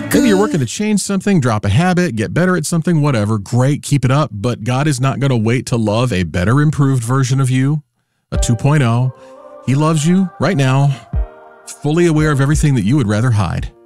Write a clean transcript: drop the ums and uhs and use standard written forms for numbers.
Maybe you're working to change something, drop a habit, get better at something, whatever. Great, keep it up. But God is not going to wait to love a better, improved version of you, a 2.0. He loves you right now, fully aware of everything that you would rather hide.